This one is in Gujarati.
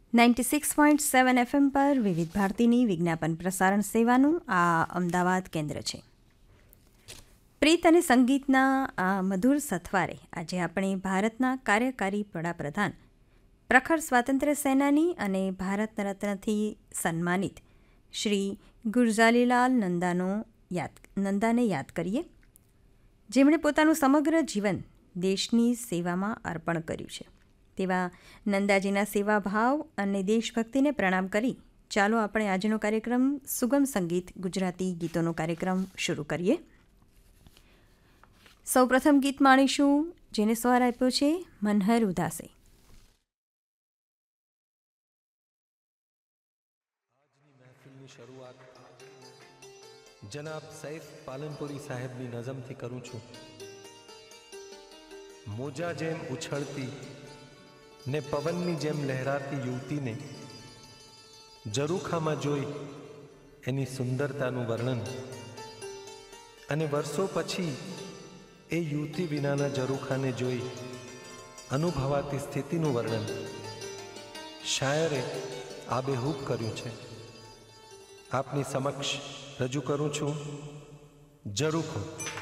96.7 FM પર વિવિધ ભારતીની વિજ્ઞાપન પ્રસારણ સેવાનું આ અમદાવાદ કેન્દ્ર છે. પ્રીત અને સંગીતના આ મધુર સથવારે આજે આપણે ભારતના કાર્યકારી વડાપ્રધાન, પ્રખર સ્વાતંત્ર્ય સેનાની અને ભારત રત્નથી સન્માનિત શ્રી ગુરજારીલાલ નંદાને યાદ કરીએ, જેમણે પોતાનું સમગ્ર જીવન દેશની સેવામાં અર્પણ કર્યું છે. તેવા નંદાજીના સેવાભાવ અને દેશભક્તિને પ્રણામ કરી ચાલો આપણે આજનો કાર્યક્રમ સુગમ સંગીત ગુજરાતી ગીતોનો કાર્યક્રમ શરૂ કરીએ. સૌપ્રથમ ગીત માણીશું, જેને સ્વર આપ્યો છે મનહર ઉદાસે. આજની મહેફિલની શરૂઆત જનાબ સૈફ પાલનપુરી સાહેબની નઝમથી કરું છું. મોજા જેમ ઉછળતી ને પવનની જેમ લહેરાતી યુવતીને ઝરૂખામાં જોઈ એની સુંદરતાનું વર્ણન, અને વર્ષો પછી એ યુવતી વિનાના ઝરૂખાને જોઈ અનુભવાતી સ્થિતિનું વર્ણન શાયરે આબેહૂબ કર્યું છે. આપની સમક્ષ રજૂ કરું છું ઝરૂખો.